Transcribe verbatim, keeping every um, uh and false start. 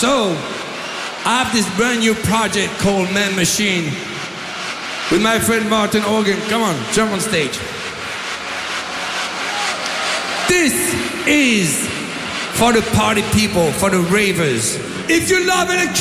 So, I have this brand new project called Man Machine with my friend Martin Organ. Come on, jump on stage. This is for the party people, for the ravers. If you love electricity,